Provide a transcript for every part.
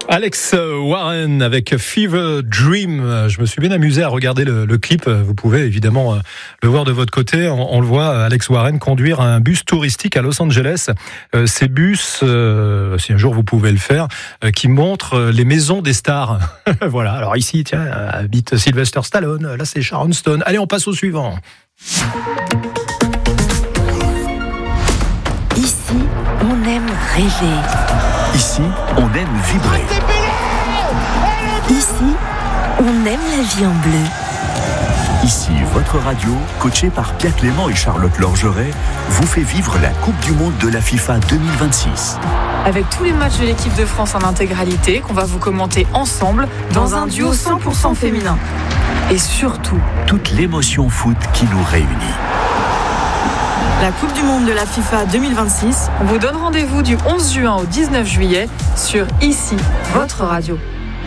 Alex Warren avec Fever Dream. Je me suis bien amusé à regarder le clip. Vous pouvez évidemment le voir de votre côté. On le voit, Alex Warren conduire un bus touristique à Los Angeles. Ces bus, si un jour vous pouvez le faire, qui montrent les maisons des stars. Voilà. Alors ici, tiens, habite Sylvester Stallone. Là, c'est Sharon Stone. Allez, on passe au suivant. Ici, on aime rêver. Ici, on aime vibrer. Ici, on aime la vie en bleu. Ici, votre radio, coachée par Pierre Clément et Charlotte Lorgeret, vous fait vivre la Coupe du Monde de la FIFA 2026. Avec tous les matchs de l'équipe de France en intégralité, qu'on va vous commenter ensemble dans un duo 100% féminin. Et surtout, toute l'émotion foot qui nous réunit. La Coupe du Monde de la FIFA 2026, on vous donne rendez-vous du 11 juin au 19 juillet sur Ici, votre radio.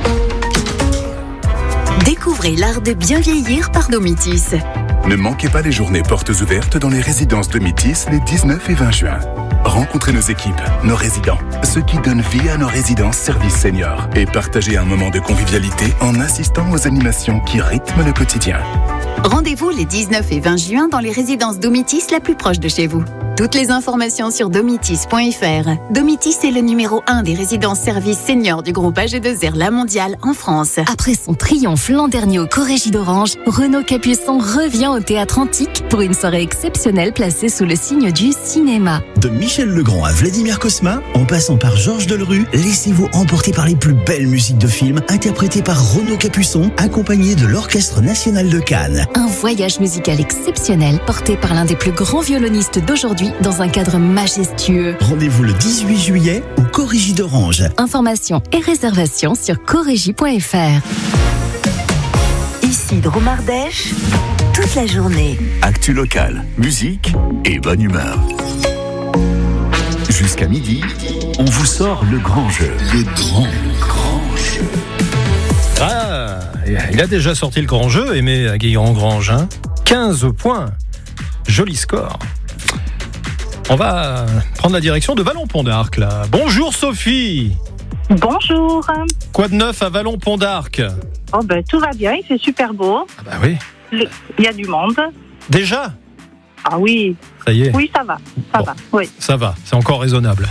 Découvrez l'art de bien vieillir par Domitis. Ne manquez pas les journées portes ouvertes dans les résidences Domitis les 19 et 20 juin. Rencontrez nos équipes, nos résidents, ceux qui donnent vie à nos résidences services seniors et partagez un moment de convivialité en assistant aux animations qui rythment le quotidien. Rendez-vous les 19 et 20 juin dans les résidences Domitis la plus proche de chez vous. Toutes les informations sur domitis.fr. Domitis est le numéro 1 des résidences services seniors du groupe AG2R La Mondiale en France. Après son triomphe l'an dernier au Corrégie d'Orange, Renaud Capuçon revient au Théâtre Antique pour une soirée exceptionnelle placée sous le signe du cinéma. De Michel Legrand à Vladimir Cosma, en passant par Georges Delerue, laissez-vous emporter par les plus belles musiques de films interprétées par Renaud Capuçon, accompagné de l'Orchestre National de Cannes. Un voyage musical exceptionnel porté par l'un des plus grands violonistes d'aujourd'hui dans un cadre majestueux. Rendez-vous le 18 juillet au Corrégie d'Orange. Informations et réservations sur corrégie.fr. Ici Dromardèche, toute la journée. Actu locale, musique et bonne humeur. Jusqu'à midi, on vous sort le grand jeu. Le grand jeu. Ah, il a déjà sorti le grand jeu, Aimé Guillaume-Grange. 15 points. Joli score. On va prendre la direction de Vallon-Pont d'Arc, là. Bonjour Sophie. Bonjour. Quoi de neuf à Vallon-Pont d'Arc? Oh ben, tout va bien, c'est super beau. Ah bah oui. Il y a du monde. Déjà? Ah oui. Ça y est. Oui, ça va. Ça va, oui. Ça va, c'est encore raisonnable.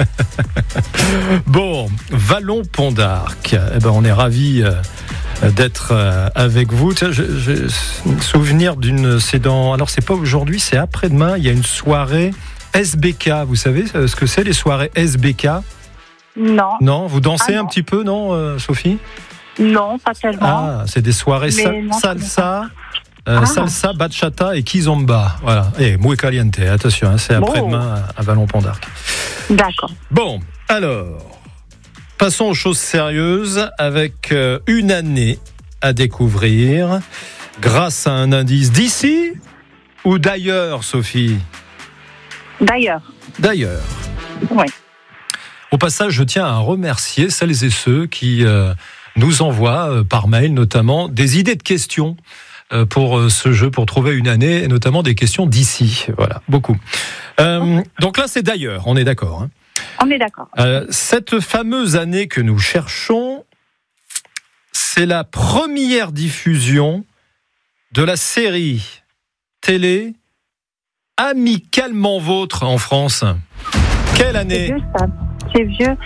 Bon, Vallon-Pont d'Arc. Eh ben, on est ravis d'être avec vous. J'ai souvenir d'une... Alors, c'est pas aujourd'hui, c'est après-demain. Il y a une soirée SBK. Vous savez ce que c'est, les soirées SBK? Non. Non, vous dansez non. Un petit peu, non, Sophie? Non, pas tellement. Ah, c'est des soirées salsa, salsa, bachata et kizomba. Voilà. Et muy caliente, attention, hein, c'est après-demain à Vallon-Pont d'Arc. D'accord. Bon, alors, passons aux choses sérieuses avec une année à découvrir grâce à un indice d'ici ou d'ailleurs, Sophie? D'ailleurs. Oui. Au passage, je tiens à remercier celles et ceux qui nous envoient par mail notamment des idées de questions pour ce jeu, pour trouver une année, et notamment des questions d'ici. Voilà, beaucoup. Donc là, c'est d'ailleurs, on est d'accord. Hein. On est d'accord. Cette fameuse année que nous cherchons, c'est la première diffusion de la série télé Amicalement Vôtre en France. Quelle année? C'est vieux, ça. C'est vieux.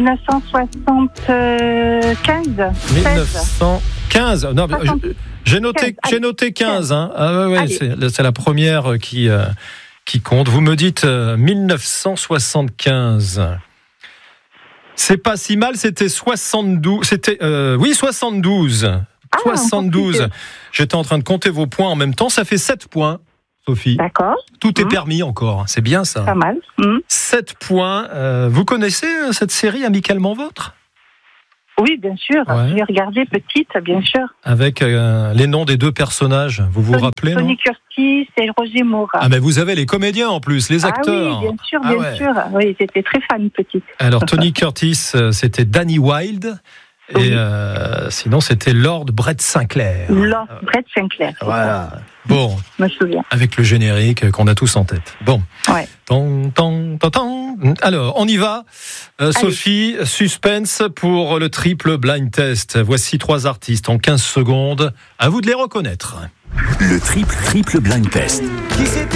1975. 1915. Non, j'ai noté 15. Hein. Ah ouais, c'est la première qui compte. Vous me dites 1975. C'est pas si mal, c'était 72. C'était 72. 72. J'étais en train de compter vos points en même temps. Ça fait 7 points, Sophie. D'accord. Tout est permis encore. C'est bien ça. Pas mal. 7 points. Vous connaissez cette série Amicalement Vôtre? Oui, bien sûr. Ouais. J'ai regardé petite, bien sûr. Avec les noms des deux personnages. Vous vous rappelez, non? Tony Curtis et Roger Moura. Ah, mais vous avez les comédiens en plus, les acteurs. Ah oui, bien sûr. Oui, j'étais très fan petite. Alors, Tony Curtis, c'était Danny Wilde. Et sinon, c'était Lord Brett Sinclair. Lord Brett Sinclair. Voilà. Bon, Je me souviens. avec le générique qu'on a tous en tête. Bon. Ouais. Alors, on y va. Sophie, suspense pour le triple blind test. Voici 3 artistes en 15 secondes. À vous de les reconnaître. Le triple blind test. Qui c'était ?